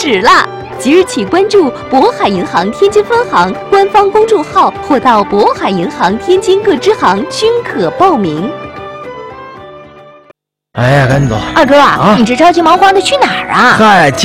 始了！即日起关注渤海银行天津分行官方公众号，或到渤海银行天津各支行均可报名。 哎呀，赶紧走！ 二哥啊，你这着急忙慌的去哪儿啊？ 嗨。